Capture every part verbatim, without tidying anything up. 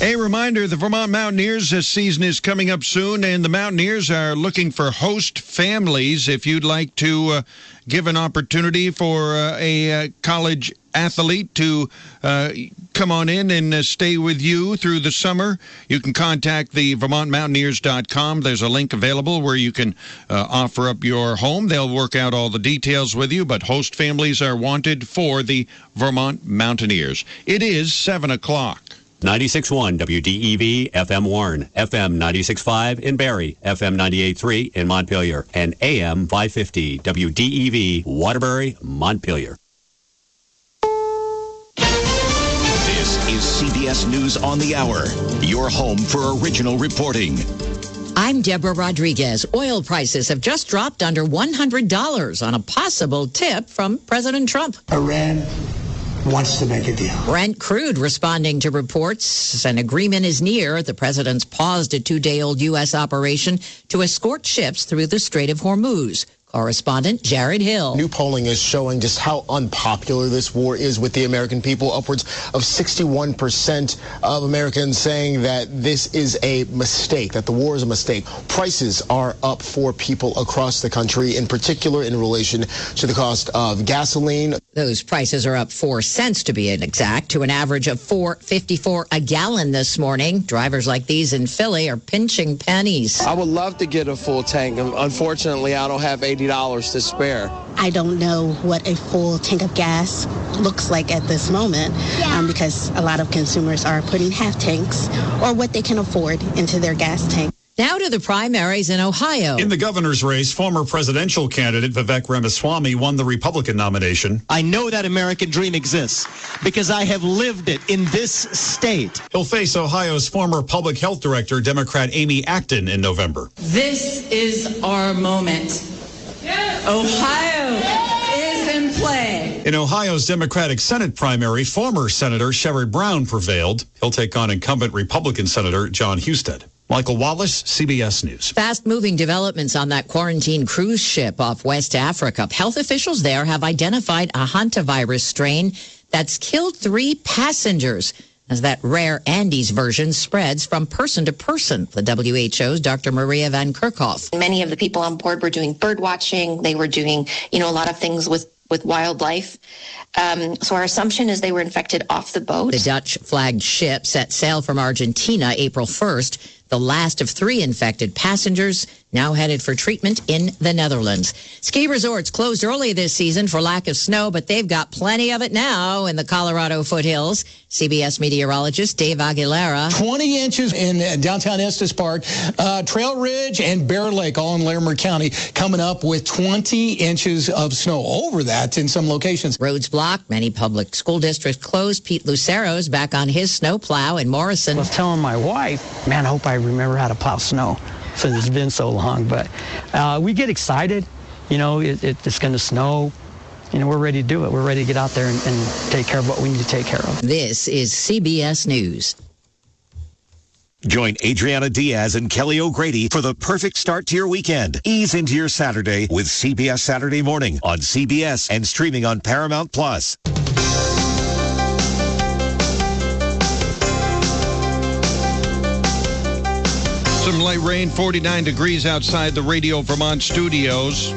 A reminder, the Vermont Mountaineers uh, season is coming up soon, and the Mountaineers are looking for host families. If you'd like to uh, give an opportunity for uh, a uh, college athlete to uh, come on in and uh, stay with you through the summer, you can contact the vermont mountaineers dot com. There's a link available where you can uh, offer up your home. They'll work out all the details with you, but host families are wanted for the Vermont Mountaineers. It is seven o'clock. ninety-six point one W D E V F M Warren, F M ninety-six point five in Barrie, F M ninety-eight point three in Montpelier, and A M five fifty W D E V Waterbury, Montpelier. This is C B S News on the Hour, your home for original reporting. I'm Deborah Rodriguez. Oil prices have just dropped under one hundred dollars on a possible tip from President Trump. Iran wants to make a deal. Brent crude responding to reports an agreement is near. The president's paused a two-day-old U S operation to escort ships through the Strait of Hormuz. Correspondent Jared Hill. New polling is showing just how unpopular this war is with the American people. Upwards of sixty-one percent of Americans saying that this is a mistake, that the war is a mistake. Prices are up for people across the country, in particular in relation to the cost of gasoline. Those prices are up four cents to be exact, to an average of four fifty-four a gallon this morning. Drivers like these in Philly are pinching pennies. I would love to get a full tank. Unfortunately, I don't have eighty dollars to spare. I don't know what a full tank of gas looks like at this moment, yeah. um, because a lot of consumers are putting half tanks or what they can afford into their gas tank. Now to the primaries in Ohio. In the governor's race, former presidential candidate Vivek Ramaswamy won the Republican nomination. I know that American dream exists because I have lived it in this state. He'll face Ohio's former public health director, Democrat Amy Acton, in November. This is our moment. Ohio is in play. In Ohio's Democratic Senate primary, former Senator Sherrod Brown prevailed. He'll take on incumbent Republican Senator John Husted. Michael Wallace, C B S News. Fast-moving developments on that quarantine cruise ship off West Africa. Health officials there have identified a hantavirus strain that's killed three passengers as that rare Andes version spreads from person to person. The W H O's Doctor Maria Van Kerkhoff. Many of the people on board were doing bird watching. They were doing, you know, a lot of things with, with wildlife. Um, so our assumption is they were infected off the boat. The Dutch-flagged ship set sail from Argentina April first. The last of three infected passengers now headed for treatment in the Netherlands. Ski resorts closed early this season for lack of snow, but they've got plenty of it now in the Colorado foothills. C B S meteorologist Dave Aguilera. twenty inches in downtown Estes Park, uh, Trail Ridge and Bear Lake, all in Larimer County, coming up with twenty inches of snow. Over that in some locations. Roads blocked. Many public school districts closed. Pete Lucero's back on his snowplow in Morrison. I was telling my wife, man, I hope I remember how to plow snow since it's been so long. But uh, we get excited. You know, it, it, it's going to snow. You know, we're ready to do it. We're ready to get out there and, and take care of what we need to take care of. This is C B S News. Join Adriana Diaz and Kelly O'Grady for the perfect start to your weekend. Ease into your Saturday with C B S Saturday Morning on C B S and streaming on Paramount Plus. Some light rain, forty-nine degrees outside the Radio Vermont studios.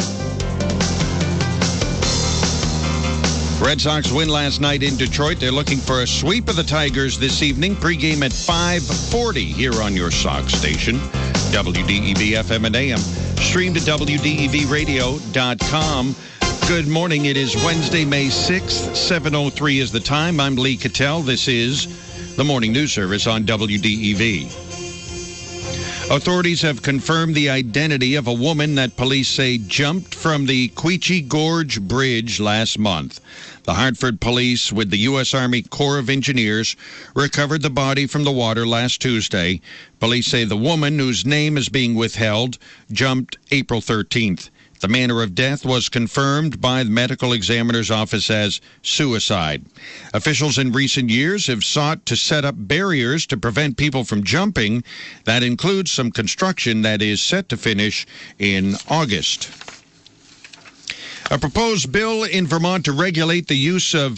Red Sox win last night in Detroit. They're looking for a sweep of the Tigers this evening. Pregame at five forty here on your Sox station, W D E V F M and A M. Stream to W D E V radio dot com. Good morning. It is Wednesday, May sixth. seven oh three is the time. I'm Lee Cattell. This is the Morning News Service on W D E V. Authorities have confirmed the identity of a woman that police say jumped from the Quechee Gorge Bridge last month. The Hartford Police, with the U S Army Corps of Engineers, recovered the body from the water last Tuesday. Police say the woman, whose name is being withheld, jumped April thirteenth. The manner of death was confirmed by the medical examiner's office as suicide. Officials in recent years have sought to set up barriers to prevent people from jumping. That includes some construction that is set to finish in August. A proposed bill in Vermont to regulate the use of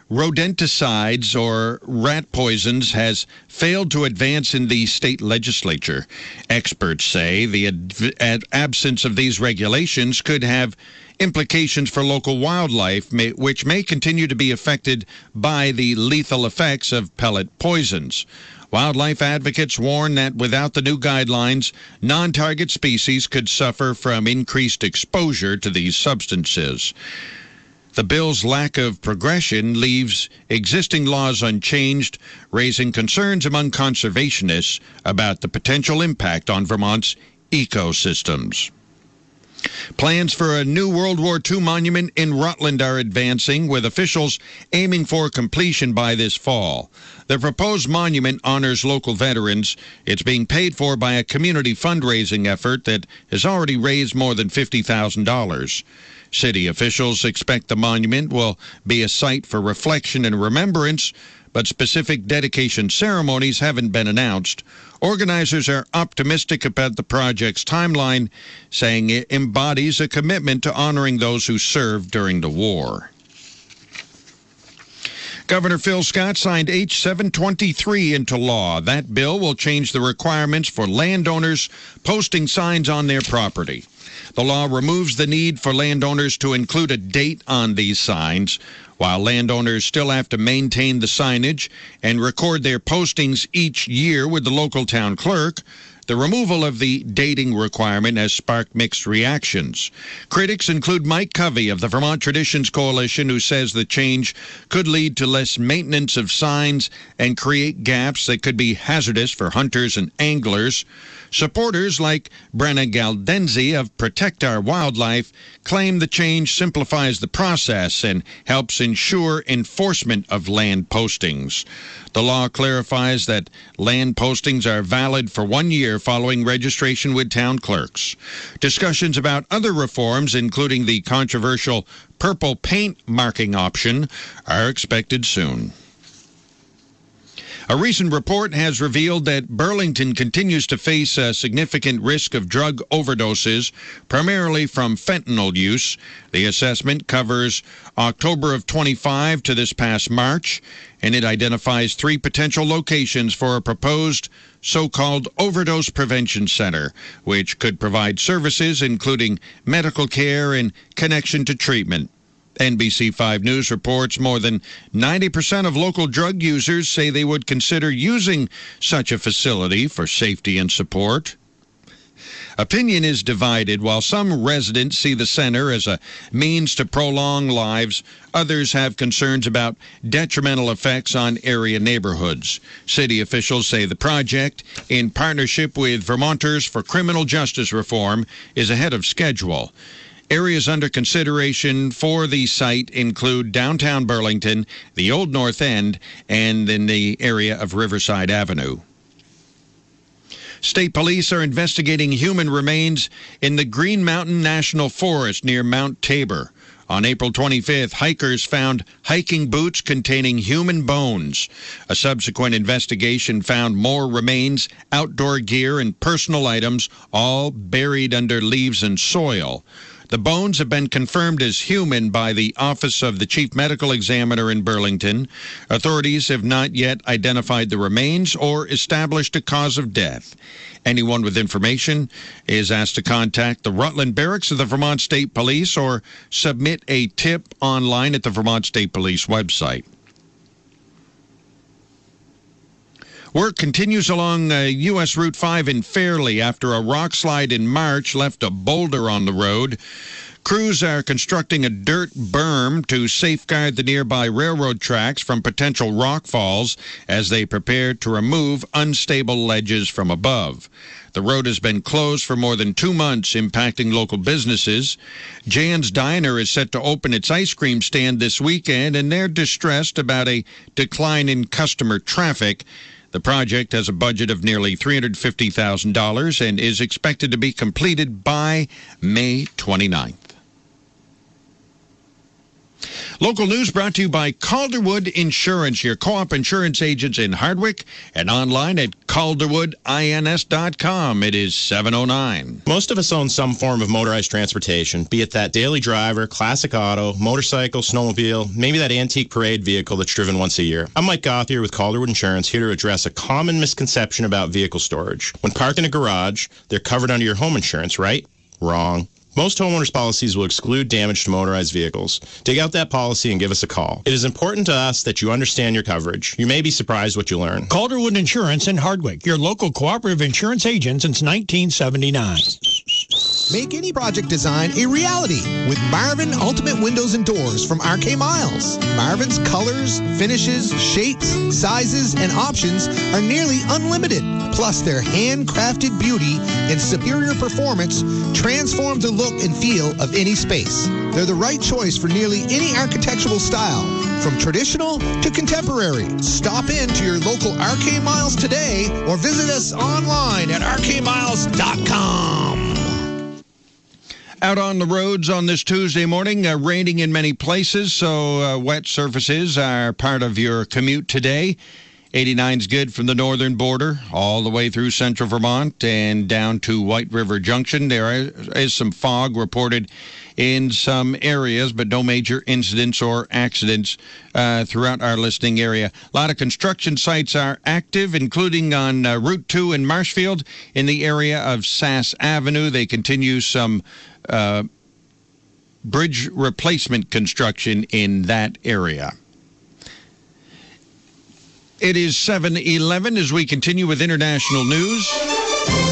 rodenticides or rat poisons has failed to advance in the state legislature. Experts say the ad- ad- absence of these regulations could have implications for local wildlife, may, which may continue to be affected by the lethal effects of pellet poisons. Wildlife advocates warn that without the new guidelines, non-target species could suffer from increased exposure to these substances. The bill's lack of progression leaves existing laws unchanged, raising concerns among conservationists about the potential impact on Vermont's ecosystems. Plans for a new World War Two monument in Rutland are advancing, with officials aiming for completion by this fall. The proposed monument honors local veterans. It's being paid for by a community fundraising effort that has already raised more than fifty thousand dollars. City officials expect the monument will be a site for reflection and remembrance, but specific dedication ceremonies haven't been announced. Organizers are optimistic about the project's timeline, saying it embodies a commitment to honoring those who served during the war. Governor Phil Scott signed H seven twenty-three into law. That bill will change the requirements for landowners posting signs on their property. The law removes the need for landowners to include a date on these signs, while landowners still have to maintain the signage and record their postings each year with the local town clerk. The removal of the dating requirement has sparked mixed reactions. Critics include Mike Covey of the Vermont Traditions Coalition, who says the change could lead to less maintenance of signs and create gaps that could be hazardous for hunters and anglers. Supporters like Brenna Galdenzi of Protect Our Wildlife claim the change simplifies the process and helps ensure enforcement of land postings. The law clarifies that land postings are valid for one year following registration with town clerks. Discussions about other reforms, including the controversial purple paint marking option, are expected soon. A recent report has revealed that Burlington continues to face a significant risk of drug overdoses, primarily from fentanyl use. The assessment covers October of twenty-five to this past March, and it identifies three potential locations for a proposed so-called overdose prevention center, which could provide services including medical care and connection to treatment. N B C five News reports more than ninety percent of local drug users say they would consider using such a facility for safety and support. Opinion is divided. While some residents see the center as a means to prolong lives, others have concerns about detrimental effects on area neighborhoods. City officials say the project, in partnership with Vermonters for Criminal Justice Reform, is ahead of schedule. Areas under consideration for the site include downtown Burlington, the Old North End, and in the area of Riverside Avenue. State police are investigating human remains in the Green Mountain National Forest near Mount Tabor. On April twenty-fifth, hikers found hiking boots containing human bones. A subsequent investigation found more remains, outdoor gear, and personal items, all buried under leaves and soil. The bones have been confirmed as human by the Office of the Chief Medical Examiner in Burlington. Authorities have not yet identified the remains or established a cause of death. Anyone with information is asked to contact the Rutland Barracks of the Vermont State Police or submit a tip online at the Vermont State Police website. Work continues along uh, U S Route five in Fairleigh after a rock slide in March left a boulder on the road. Crews are constructing a dirt berm to safeguard the nearby railroad tracks from potential rock falls as they prepare to remove unstable ledges from above. The road has been closed for more than two months, impacting local businesses. Jan's Diner is set to open its ice cream stand this weekend, and they're distressed about a decline in customer traffic. The project has a budget of nearly three hundred fifty thousand dollars and is expected to be completed by May twenty-ninth. Local news brought to you by Calderwood Insurance, your co-op insurance agents in Hardwick, and online at calderwood ins dot com. It is seven oh nine. Most of us own some form of motorized transportation, be it that daily driver, classic auto, motorcycle, snowmobile, maybe that antique parade vehicle that's driven once a year. I'm Mike Gothier with Calderwood Insurance, here to address a common misconception about vehicle storage. When parked in a garage, they're covered under your home insurance, right? Wrong. Most homeowners' policies will exclude damage to motorized vehicles. Dig out that policy and give us a call. It is important to us that you understand your coverage. You may be surprised what you learn. Calderwood Insurance in Hardwick, your local cooperative insurance agent since nineteen seventy-nine. Make any project design a reality with Marvin Ultimate Windows and Doors from R K Miles. Marvin's colors, finishes, shapes, sizes, and options are nearly unlimited. Plus, their handcrafted beauty and superior performance transform the look and feel of any space. They're the right choice for nearly any architectural style, from traditional to contemporary. Stop in to your local R K Miles today or visit us online at r k miles dot com. Out on the roads on this Tuesday morning, uh, raining in many places, so uh, wet surfaces are part of your commute today. eighty-nine's good from the northern border all the way through central Vermont and down to White River Junction. There is some fog reported in some areas, but no major incidents or accidents uh, throughout our listening area. A lot of construction sites are active, including on uh, Route two in Marshfield in the area of Sass Avenue. They continue some uh, bridge replacement construction in that area. It is seven eleven as we continue with international news.